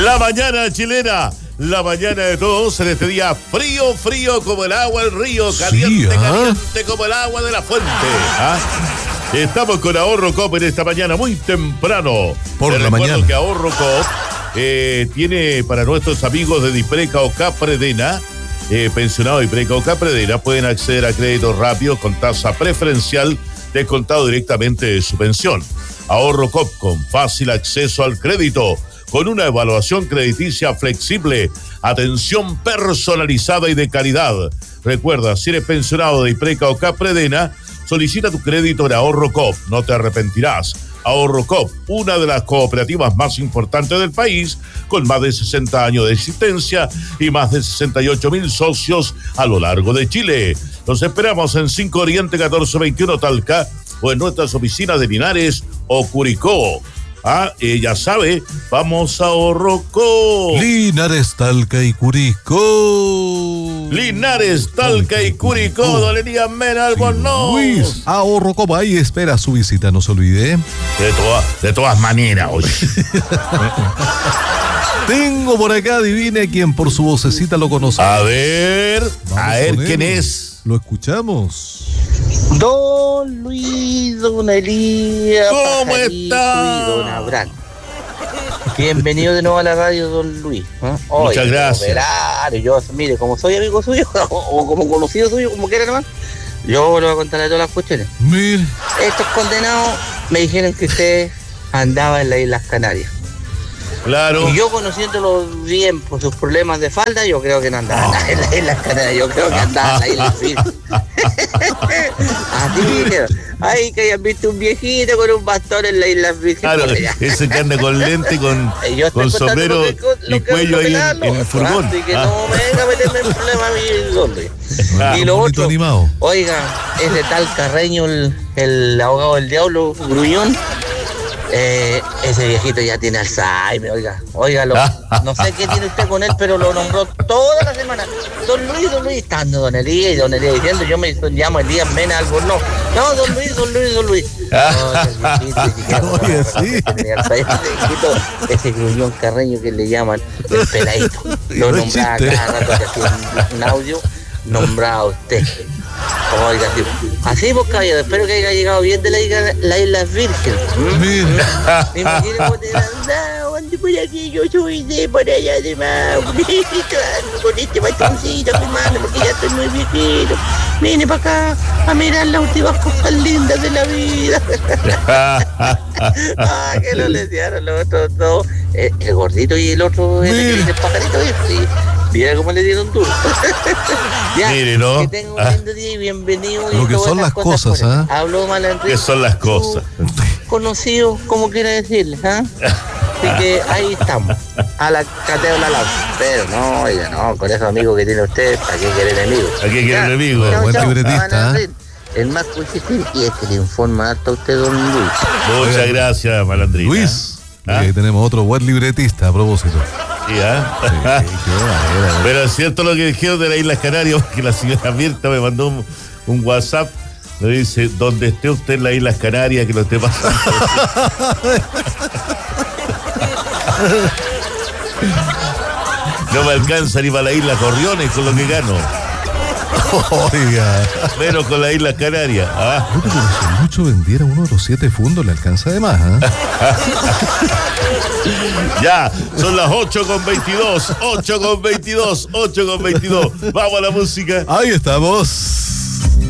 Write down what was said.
La mañana chilena, la mañana de todos en este día frío como el agua del río, caliente como el agua de la fuente. Estamos con Ahorro Coop en esta mañana muy temprano. Por la mañana. Que Ahorro Coop tiene para nuestros amigos de Dipreca o Capredena, pensionados de Dipreca o Capredena, pueden acceder a créditos rápidos con tasa preferencial descontado directamente de su pensión. Ahorro Coop con fácil acceso al crédito, con una evaluación crediticia flexible, atención personalizada y de calidad. Recuerda, si eres pensionado de Dipreca o Capredena, solicita tu crédito en Ahorro Coop, no te arrepentirás. Ahorro Coop, una de las cooperativas más importantes del país, con más de 60 años de existencia y más de 68.000 socios a lo largo de Chile. Los esperamos en 5 Oriente 1421 Talca o en nuestras oficinas de Linares o Curicó. Ya sabe, vamos a Ahorro Coop. Linares, Talca y Curicó. Linares, Talca y Curicó, Dolería Mena Albornoz. Luis, Ahorro Coop, ahí espera su visita, no se olvide. De todas maneras, oye. Tengo por acá, adivine quién por su vocecita lo conoce. A ver quién es. Lo escuchamos. Don Luis, don Elías, ¿cómo está? Y don Abraham. Bienvenido de nuevo a la radio, don Luis. Muchas gracias. Yo, mire, como soy amigo suyo, o como conocido suyo, como quiera nomás, yo le voy a contar todas las cuestiones. Mire. Estos condenados me dijeron que usted andaba en las Islas Canarias. Claro. Y yo, conociéndolo bien por sus problemas de falda, yo creo que no andaba en las Islas Canarias, yo creo que andaba en las Islas Virgen. Así dijeron. Ay, que hayan visto un viejito con un bastón en las Islas Virgen. Claro, ese que anda con lente, con sombrero y cuello ahí en el furgón. Así que no me venga a meterme en problemas a mí, hombre. Y lo otro, animado. Oiga, ese tal Carreño, el abogado del diablo, Gruñón, ese viejito ya tiene Alzheimer, óigalo, no sé qué tiene usted con él, pero lo nombró toda la semana. Don Luis, estando don Elías diciendo, yo me llamo Elías Mena Albornoz. No, don Luis. Oye, sí. Ese Gruñón Carreño que le llaman el peladito. Lo nombraba cada rato que hacía un audio, nombraba a usted. Oiga, tío. Así pues, caballero, espero que haya llegado bien de la Isla Virgen. Mira. Imagínate cómo te andaba, ande por aquí, yo soy de por allá de Mauricio, con este bastoncito, hermano, porque ya estoy muy viejito. Vine para acá a mirar las últimas cosas lindas de la vida. Que lo lesearon los otros dos, el gordito y el otro, el pajarito, sí. Mira cómo le dieron duro. Ya, mire, ¿no? Que tenga un lindo día y bienvenido. Lo que son las cosas, Habló malandrín. ¿Qué son las cosas? Conocido, como quiera decirle, Así que ahí estamos, a la cateo la lanza. Pero no, oiga, no, con esos amigos que tiene usted, ¿para qué quiere enemigos? ¿Para qué quiere enemigos? Buen libretista, El más consistente y es que le informa harto a usted, don Luis. Muchas gracias, malandrín. Luis, ahí tenemos otro buen libretista a propósito. Sí, pero es cierto lo que dijeron de las Islas Canarias, porque la señora Mirta me mandó un WhatsApp, me dice, donde esté usted en las Islas Canarias, que lo esté pasando. No me alcanza ni para la Isla Corriones con lo que gano. Oiga. Menos con la Isla Canarias. Pero si mucho vendiera uno de los 7 fundos, le alcanza de más, Ya, son las 8:22. 8:22. Vamos a la música. Ahí estamos.